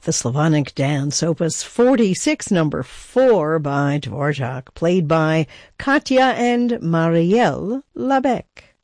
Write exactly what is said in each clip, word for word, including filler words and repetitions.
The Slavonic Dance, Opus forty-six, number four by Dvorak, played by Katya and Marielle Labec.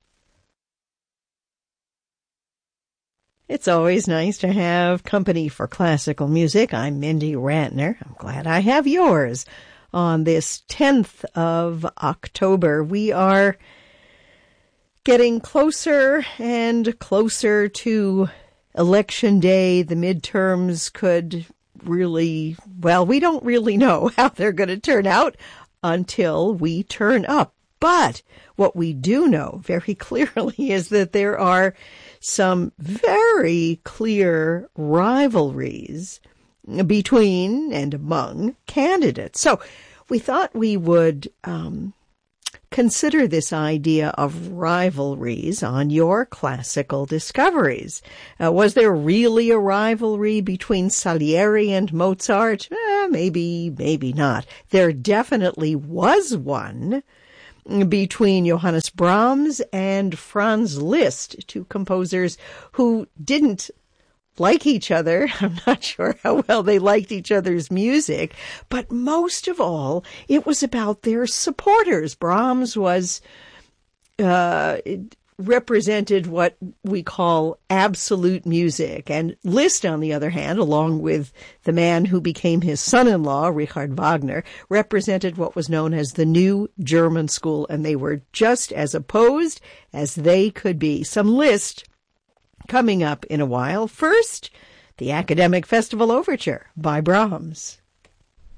It's always nice to have company for classical music. I'm Mindy Ratner. I'm glad I have yours on this tenth of October. We are getting closer and closer to Election Day. The midterms could really, well, we don't really know how they're going to turn out until we turn up. But what we do know very clearly is that there are some very clear rivalries between and among candidates. So we thought we would um, consider this idea of rivalries on your classical discoveries. Uh, was there really a rivalry between Salieri and Mozart? Eh, maybe, maybe not. There definitely was one between Johannes Brahms and Franz Liszt, two composers who didn't like each other. I'm not sure how well they liked each other's music, but most of all, it was about their supporters. Brahms was uh, represented what we call absolute music, and Liszt, on the other hand, along with the man who became his son-in-law, Richard Wagner, represented what was known as the New German School, and they were just as opposed as they could be. Some Liszt coming up in a while. First, the Academic Festival Overture by Brahms.